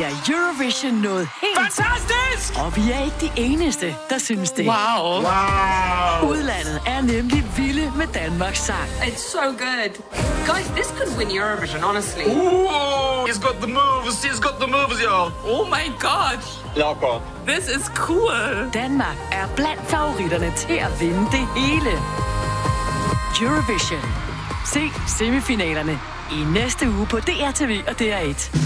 bliver Eurovision noget helt... Fantastisk! Og vi er ikke de eneste, der synes det. Wow. Udlandet er nemlig vilde med Danmarks sang. It's so good. Guys, this could win Eurovision, honestly. Ooh, he's got the moves, y'all. Oh my god. Locker. This is cool. Danmark er blandt favoritterne til at vinde det hele. Eurovision. Se semifinalerne i næste uge på DRTV og DR1.